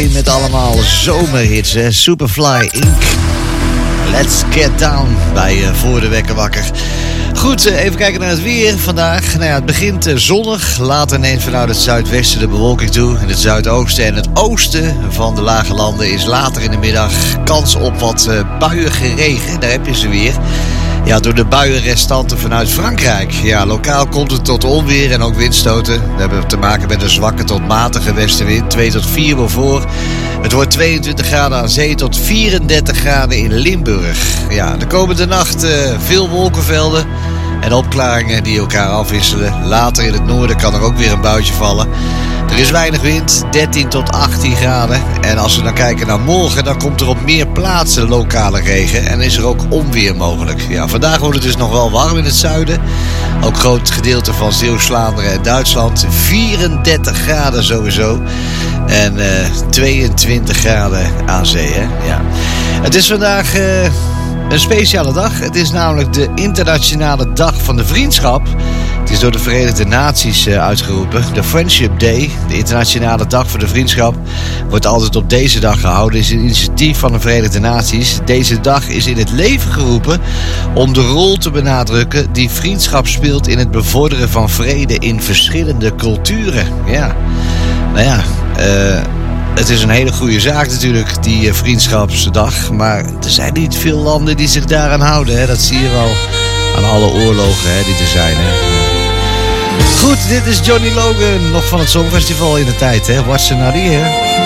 begin met allemaal zomerhits, hè? Superfly Inc. Let's Get Down bij Voor de Wekker Wakker. Goed, even kijken naar het weer vandaag. Nou ja, het begint zonnig. Later neemt vanuit het zuidwesten de bewolking toe. In het zuidoosten en het oosten van de lage landen is later in de middag kans op wat buiige regen. Daar heb je ze weer. Ja, door de buienrestanten vanuit Frankrijk. Ja, lokaal komt het tot onweer en ook windstoten. We hebben te maken met een zwakke tot matige westenwind. 2 tot 4 Beaufort. Het wordt 22 graden aan zee tot 34 graden in Limburg. Ja, de komende nacht veel wolkenvelden en opklaringen die elkaar afwisselen. Later in het noorden kan er ook weer een buitje vallen. Er is weinig wind, 13 tot 18 graden. En als we dan kijken naar morgen, dan komt er op meer plaatsen lokale regen. En is er ook onweer mogelijk. Ja, vandaag wordt het dus nog wel warm in het zuiden. Ook groot gedeelte van Zeeuws-Vlaanderen en Duitsland. 34 graden sowieso. En 22 graden aan zee, hè? Ja. Het is vandaag een speciale dag. Het is namelijk de internationale dag van de vriendschap. Het is door de Verenigde Naties uitgeroepen. De Friendship Day, de internationale dag voor de vriendschap, wordt altijd op deze dag gehouden. Het is een initiatief van de Verenigde Naties. Deze dag is in het leven geroepen om de rol te benadrukken die vriendschap speelt in het bevorderen van vrede in verschillende culturen. Ja, nou ja, het is een hele goede zaak natuurlijk, die vriendschapsdag. Maar er zijn niet veel landen die zich daaraan houden. Hè? Dat zie je wel aan alle oorlogen, hè, die er zijn. Hè? Goed, dit is Johnny Logan, nog van het Songfestival in de tijd. Hè? What's Another Year?